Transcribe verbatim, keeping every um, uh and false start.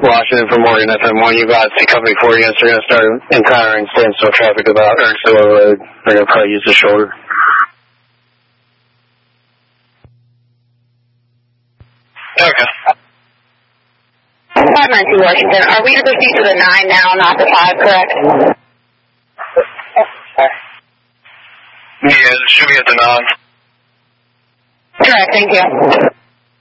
Washington for Morgan F M one. You got C Company four units. They're going to start encountering standstill traffic about Ericssville Road. They're going to probably use the shoulder. Okay. five nineteen Washington. Are we to proceed to the nine now, not the five, correct? Yeah, it should be at the nine. Correct, thank you.